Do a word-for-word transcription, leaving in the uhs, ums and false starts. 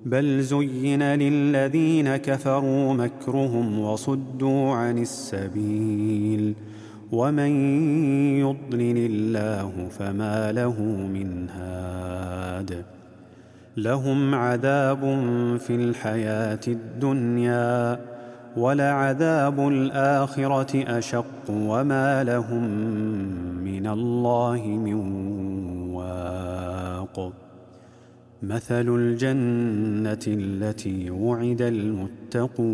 بل زين للذين كفروا مكرهم وصدوا عن السبيل ومن يضلل الله فما له من هاد لهم عذاب في الحياة الدنيا ولعذاب الآخرة أشق وما لهم من الله من واق مثل الجنة التي وعد المتقون